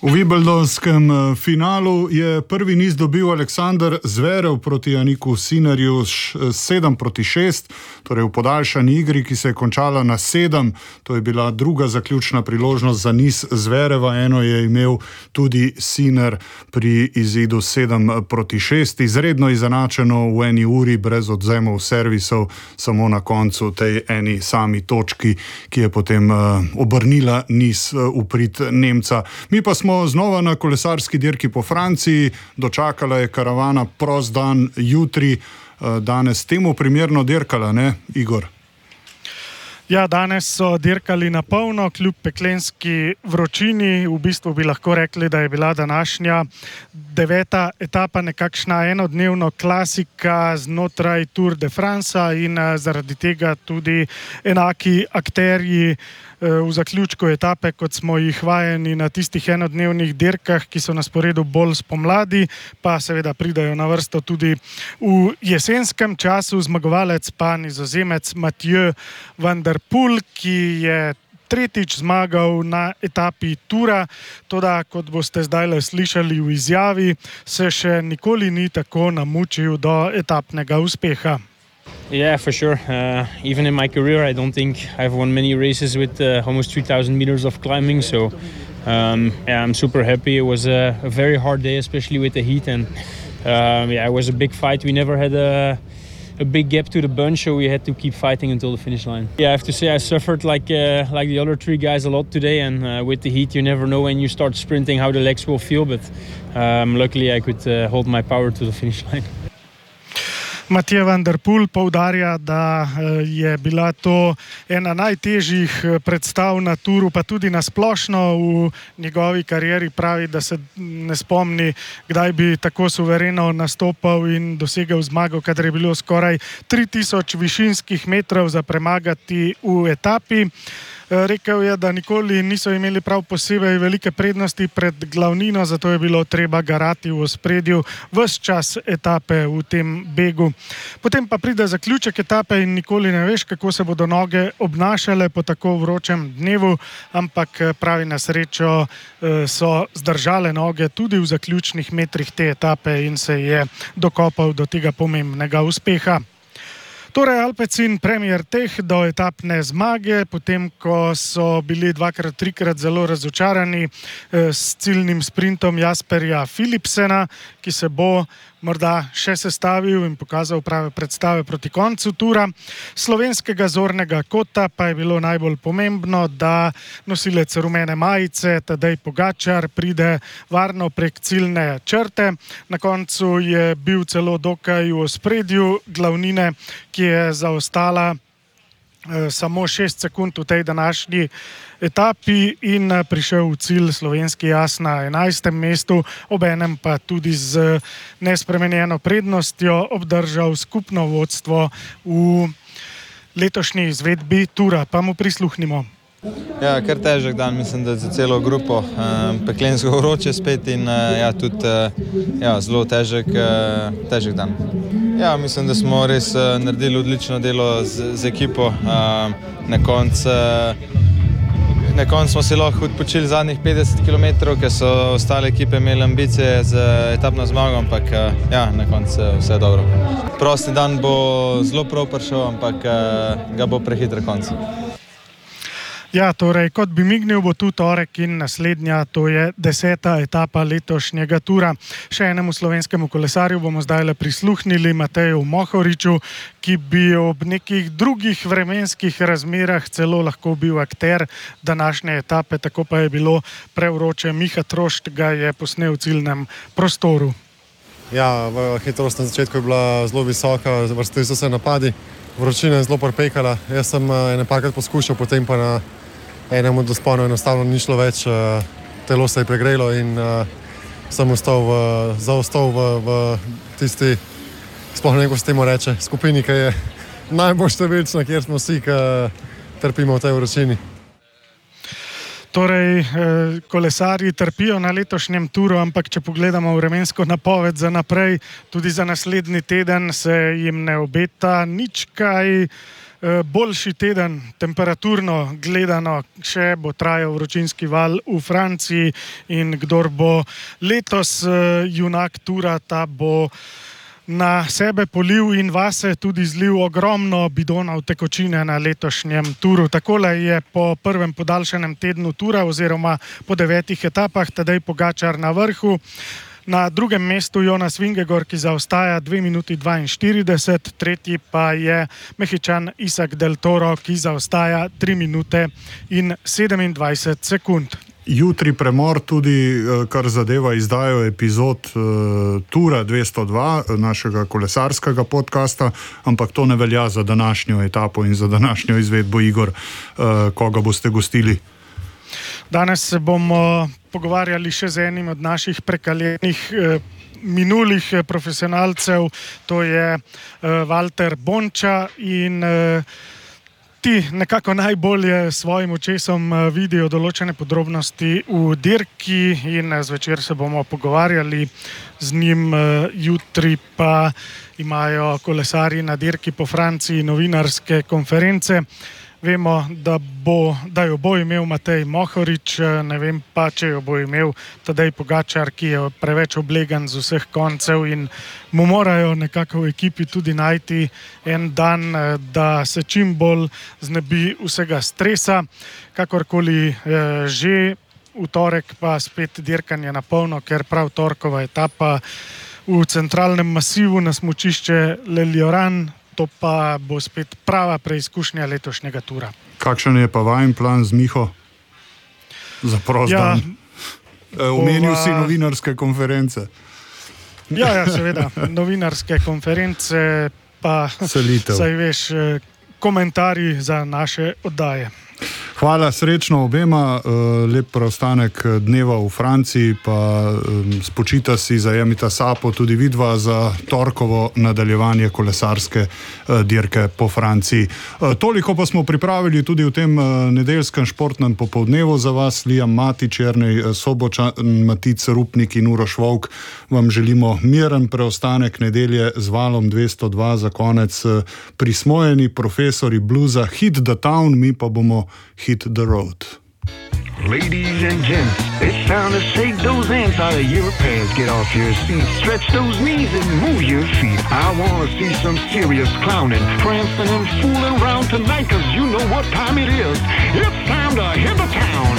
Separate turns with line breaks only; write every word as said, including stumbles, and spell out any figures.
V Wimbledonskem finalu je prvi niz dobil Aleksander Zverev proti Janiku Sinnerju sedem proti šest, torej v podaljšani igri, ki se je končala na sedem. To je bila druga zaključna priložnost za niz Zvereva, eno je imel tudi Sinner pri izidu sedem proti šest. Izredno izenačeno v eni uri, brez odvzemov servisov, samo na koncu tej eni sami točki, ki je potem obrnila niz v prid Nemca. Mi pa smo znova na kolesarski dirki po Franciji, dočakala je karavana prost dan jutri, danes temu primerno dirkala, ne, Igor?
Ja, danes so dirkali na polno, kljub peklenski vročini. V bistvu bi lahko rekli, da je bila današnja deveta etapa nekakšna enodnevno klasika znotraj Tour de France in zaradi tega tudi enaki akterji v zaključku etape, kot smo jih vajeni na tistih enodnevnih dirkah, ki so na sporedu bolj spomladi, pa seveda pridajo na vrsto tudi v jesenskem času. Zmagovalec pa Nizozemec Mathieu van der Poel, ki je tretjič zmagal na etapi Tura, toda kot boste zdajle slišali v izjavi, se še nikoli ni tako namučil do etapnega uspeha.
Yeah, for sure. Uh, even in my career, I don't think I've won many races with uh, almost three thousand meters of climbing. So, um, yeah, I'm super happy. It was a, a very hard day, especially with the heat, and um, yeah, it was a big fight. We never had a a big gap to the bunch, so we had to keep fighting until the finish line. Yeah, I have to say I suffered like uh, like the other three guys a lot today, and uh, with the heat, you never know when you start sprinting how the legs will feel. But um, luckily, I could uh, hold my power to the finish line.
Mathieu van der Poel poudarja, da je bila to ena najtežjih predstav na Turu, pa tudi na splošno v njegovi karieri. Pravi, da se ne spomni, kdaj bi tako suvereno nastopal in dosegel zmago, kadar je bilo skoraj tri tisoč višinskih metrov za premagati v etapi. Rekel je, da nikoli niso imeli prav posebej velike prednosti pred glavnino, zato je bilo treba garati v ospredju ves čas etape v tem begu. Potem pa pride zaključek etape in nikoli ne veš, kako se bodo noge obnašale po tako vročem dnevu, ampak pravi, na srečo so zdržale noge tudi v zaključnih metrih te etape in se je dokopal do tega pomembnega uspeha. Torej Alpecin Premier Tech do etapne zmage, potem ko so bili dvakrat, trikrat zelo razočarani s ciljnim sprintom Jasperja Philipsena, ki se bo morda še sestavil in pokazal prave predstave proti koncu Tura. Slovenskega zornega kota pa je bilo najbolj pomembno, da nosilec rumene majice Tadej Pogačar pride varno prek ciljne črte. Na koncu je bil celo dokaj v ospredju glavnine, ki je zaostala samo šest sekund v tej današnji etapi in prišel v cilj slovenski jaz na enajstem mestu, obenem pa tudi z nespremenjeno prednostjo obdržal skupno vodstvo v letošnji izvedbi Tura. Pa mu prisluhnimo.
Ja, kar težek dan, mislim, da za celo grupo. Um, peklensko vroče spet in uh, ja, tudi uh, ja, zelo težek, uh, težek dan. Ja, mislim, da smo res uh, naredili odlično delo z, z ekipo. Uh, na koncu uh, na koncu smo se lahko odpočili zadnjih petdeset kilometrov, ker so ostale ekipe imeli ambicije z etapno zmago, ampak uh, ja, na koncu uh, vse dobro. Prosti dan bo zelo prav prišel, ampak uh, ga bo prehiter konc.
Ja, torej, kot bi mignil, bo tu torek in naslednja, to je deseta etapa letošnjega Tura. Še enemu slovenskemu kolesarju bomo zdaj le prisluhnili, Mateju Mohoriču, ki bi ob nekih drugih vremenskih razmerah celo lahko bil akter današnje etape, tako pa je bilo prevroče. Miha Trošt ga je posnel v ciljnem prostoru.
Ja, hitrost na začetku je bila zelo visoka, vrstili so se napadi, vročina je zelo prepekala. Jaz sem nekajkrat poskušal, potem pa na enemu od vzponov enostavno ni šlo več, telo se je pregrelo in uh, sem ostal v, zaostal v, v tisti, sploh ne, kako se temu reče, skupini, ki je najbolj številčna, kjer smo vsi, ki trpimo v tej vročini.
Torej, kolesarji trpijo na letošnjem Turu, ampak če pogledamo vremensko napoved za naprej, tudi za naslednji teden se jim ne obeta nič kaj boljši teden, temperaturno gledano, še bo trajal vročinski val v Franciji in kdor bo letos junak tura, ta bo na sebe polil in vase tudi zlil ogromno bidonov tekočine na letošnjem turu. Takole je po prvem podaljšanem tednu tura oziroma po devetih etapah Tadej Pogačar na vrhu. Na drugem mestu Jonas Vingegaard, ki zaostaja dve minuti dvainštirideset, tretji pa je Mehičan Isak del Toro, ki zaostaja tri minute in sedemindvajset sekund.
Jutri premor tudi, kar zadeva izdajo epizod uh, Tura dvesto dva, našega kolesarskega podcasta, ampak to ne velja za današnjo etapo in za današnjo izvedbo. Igor, uh, koga boste gostili?
Danes se bomo pogovarjali še z enim od naših prekaljenih eh, minulih eh, profesionalcev, to je eh, Valter Bonča in eh, ti nekako najbolje s svojim očesom eh, vidijo določene podrobnosti v dirki in eh, zvečer se bomo pogovarjali z njim, eh, jutri pa imajo kolesarji na dirki po Franciji novinarske konference. Vemo, da, bo, da jo bo imel Matej Mohorič, ne vem pa, če jo bo imel Tadej Pogačar, ki je preveč oblegan z vseh koncev in mu morajo nekako v ekipi tudi najti en dan, da se čim bolj znebi vsega stresa. Kakorkoli že, v torek pa spet dirkanje na polno, ker prav torkova etapa v centralnem masivu na smučišče Le Lioran. To pa bo spet prava preizkušnja letošnjega tura. Kakšen
je pa vajen plan z Miho za prost ja, dan? Omenil si novinarske konference.
Ja, ja, seveda. Novinarske konference pa
Selitev.
Saj veš, komentarji za naše oddaje.
Hvala, srečno obema, lep preostanek dneva v Franciji, pa spočita si, zajemita sapo tudi vidva za torkovo nadaljevanje kolesarske dirke po Franciji. Toliko pa smo pripravili tudi v tem nedeljskem športnem popoldnevu za vas. Liam Matič, Jernej Sobočan, Matic Rupnik in Uroš Volk vam želimo miren preostanek nedelje z valom dvesto dva za konec. Prismojeni profesori bluza Hit the Town, mi pa bomo Hit the Road.
Ladies and gents, it's time to shake those ants out of your pants. Get off your seats, stretch those knees and move your feet. I wanna see some serious clowning, prancing and fooling around tonight, cause you know what time it is. It's time to hit the town.